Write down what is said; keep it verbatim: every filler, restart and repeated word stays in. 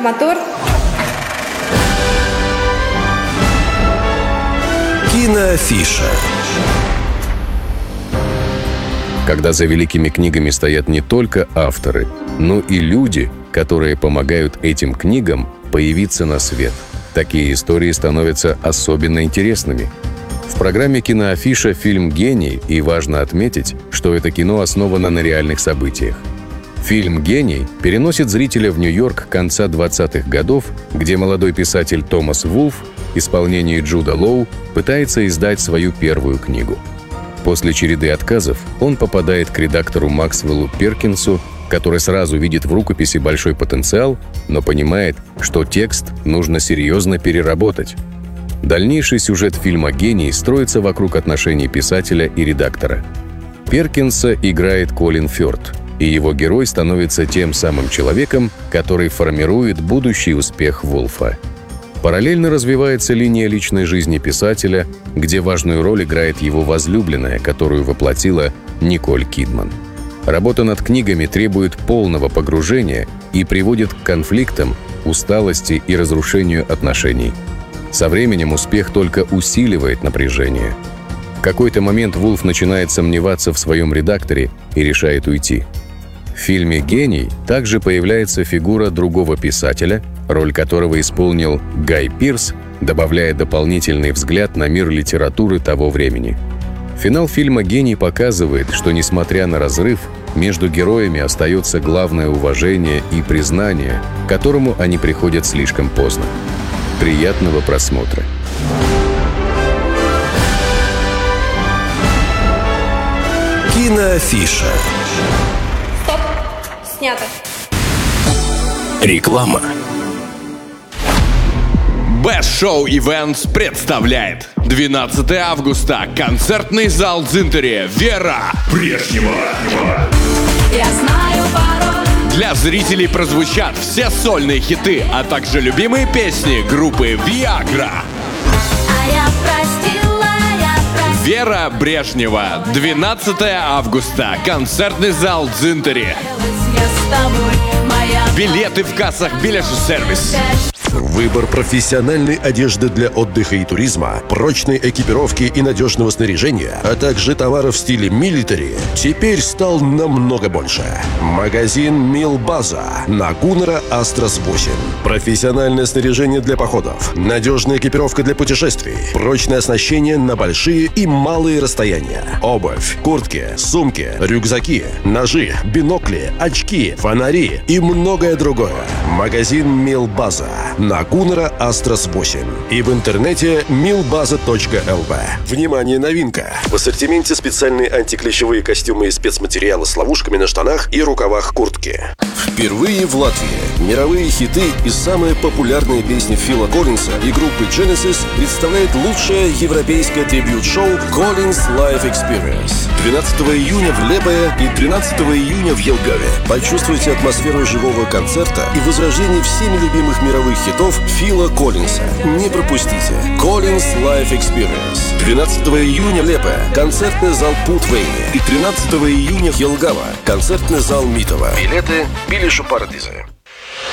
мотор. Киноафиша. Когда за великими книгами стоят не только авторы, но и люди, которые помогают этим книгам появиться на свет. Такие истории становятся особенно интересными. В программе «Киноафиша» фильм «Гений», и важно отметить, что это кино основано на реальных событиях. Фильм «Гений» переносит зрителя в Нью-Йорк конца двадцатых годов, где молодой писатель Томас Вулф в исполнении Джуда Лоу пытается издать свою первую книгу. После череды отказов он попадает к редактору Максвеллу Перкинсу, который сразу видит в рукописи большой потенциал, но понимает, что текст нужно серьезно переработать. Дальнейший сюжет фильма «Гений» строится вокруг отношений писателя и редактора. Перкинса играет Колин Фёрд, и его герой становится тем самым человеком, который формирует будущий успех Вулфа. Параллельно развивается линия личной жизни писателя, где важную роль играет его возлюбленная, которую воплотила Николь Кидман. Работа над книгами требует полного погружения и приводит к конфликтам, усталости и разрушению отношений. Со временем успех только усиливает напряжение. В какой-то момент Вулф начинает сомневаться в своем редакторе и решает уйти. В фильме «Гений» также появляется фигура другого писателя, роль которого исполнил Гай Пирс, добавляя дополнительный взгляд на мир литературы того времени. Финал фильма «Гений» показывает, что, несмотря на разрыв, между героями остается главное уважение и признание, к которому они приходят слишком поздно. Приятного просмотра! Киноафиша. Стоп. Снято. Реклама. Best Show Events представляет двенадцатого августа. Концертный зал Дзинтери. Вера Брежнева. Я знаю пароль. Для зрителей прозвучат все сольные хиты, а также любимые песни группы Viagra. А я простила, я простила. Вера Брежнева. двенадцатого августа. Концертный зал Дзинтери. Я с тобой, моя. Билеты в кассах «Билет-сервис». Выбор профессиональной одежды для отдыха и туризма, прочной экипировки и надежного снаряжения, а также товаров в стиле милитари теперь стал намного больше. Магазин Милбаза на Гуннера Астрас восемь. Профессиональное снаряжение для походов, надежная экипировка для путешествий, прочное оснащение на большие и малые расстояния, обувь, куртки, сумки, рюкзаки, ножи, бинокли, очки, фонари и многое другое. Магазин Милбаза на Гуннера Астрас восемь и в интернете милбаза точка эл ви. Внимание, новинка! В ассортименте специальные антиклещевые костюмы и спецматериалы с ловушками на штанах и рукавах куртки. Впервые в Латвии мировые хиты и самые популярные песни Фила Коллинса и группы Genesis представляет лучшее европейское трибьют-шоу Collins Live Experience. двенадцатого июня в Лепое и тринадцатого июня в Елгаве. Почувствуйте атмосферу живого концерта и возрождение всеми любимых мировых хитов Фила Коллинса. Не пропустите. Collins Live Experience. двенадцатого июня Лепое. Концертный зал Путвейни. И тринадцатого июня Елгава. Концертный зал Митова. Билеты Билишу Парадиза.